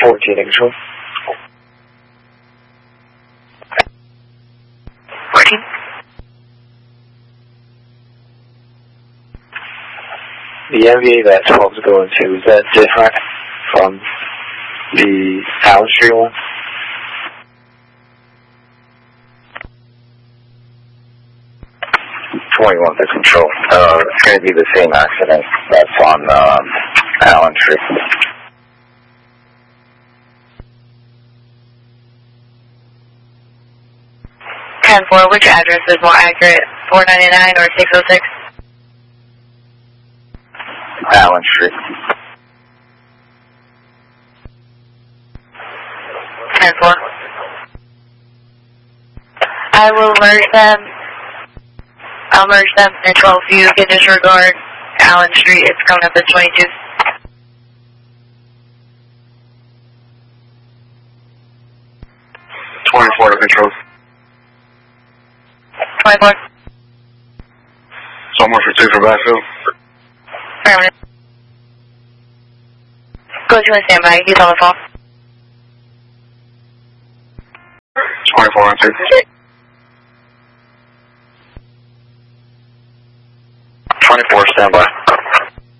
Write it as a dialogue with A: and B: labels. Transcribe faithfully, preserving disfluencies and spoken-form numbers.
A: fourteen in control.
B: fourteen.
A: The M V A that twelve is going to, is that different from the Allen Street one?
C: twenty-one to control. Uh, it's going to be the same accident that's on um, Allen Street.
B: ten four, which address is more accurate, four ninety-nine or six oh six?
C: Allen Street.
B: ten four. I will merge them. I'll merge them in twelve. So you can disregard Allen Street. It's coming up as twenty-two.
C: twenty-four to control.
B: twenty-four.
C: Someone for two for backfield.
B: Permanent. Go to a standby. He's on the phone.
C: twenty-four on two. twenty-four standby.